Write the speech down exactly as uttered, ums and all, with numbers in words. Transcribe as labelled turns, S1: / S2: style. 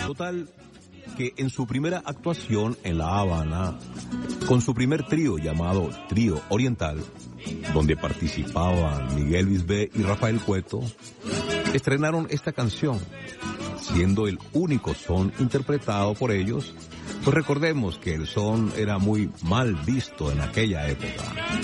S1: Total, que en su primera actuación en La Habana, con su primer trío llamado Trío Oriental, donde participaban Miguel Bisbé y Rafael Cueto, estrenaron esta canción, siendo el único son interpretado por ellos, pues recordemos que el son era muy mal visto en aquella época.